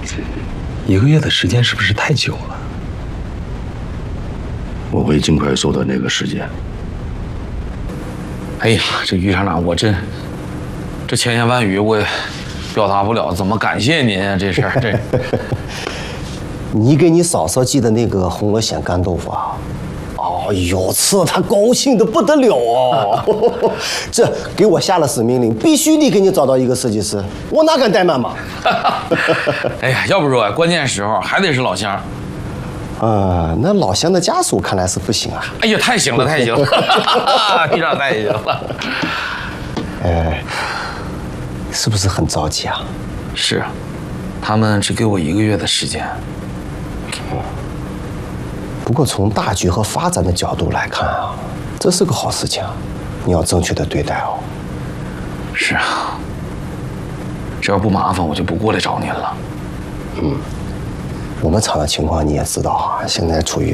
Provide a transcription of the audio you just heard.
1个月的时间是不是太久了？ 我会尽快缩短这个时间。 哎呀，这于厂长，我这千言万语我也表达不了，怎么感谢您啊？这事儿这。 你给你嫂嫂寄的那个红螺鲜干豆腐啊，哎呦，吃了她高兴的不得了哦！这给我下了死命令，必须得给你找到一个设计师，我哪敢怠慢嘛？ 哎呀，要不说关键时候还得是老乡。 那老乡的家属看来是不行啊。 哎呀，太行了，太行了，局长太行了。 哎，是不是很着急啊？ 是，他们只给我1个月的时间。 不过从大局和发展的角度来看啊，这是个好事情，你要正确的对待哦。 是啊，只要不麻烦，我就不过来找您了。 我们厂的情况你也知道啊，现在处于